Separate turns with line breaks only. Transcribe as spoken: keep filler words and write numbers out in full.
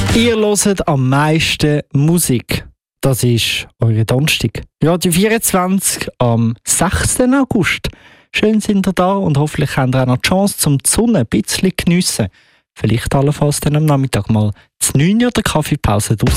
Ihr hört am meisten Musik. Das ist eure Donnerstag. Radio vierundzwanzig am sechsten August. Schön sind ihr da und hoffentlich habt ihr auch noch die Chance, um die Sonne ein bisschen zu geniessen. Vielleicht allenfalls dann am Nachmittag mal zu neun oder Kaffeepause draussen.